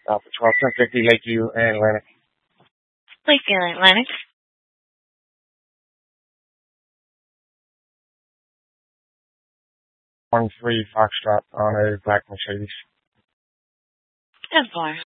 Alpha 12, 1050, Lakeview, and Atlantic. Lakeview and Atlantic. 1-3 Foxtrot on a black Mercedes. 10-4.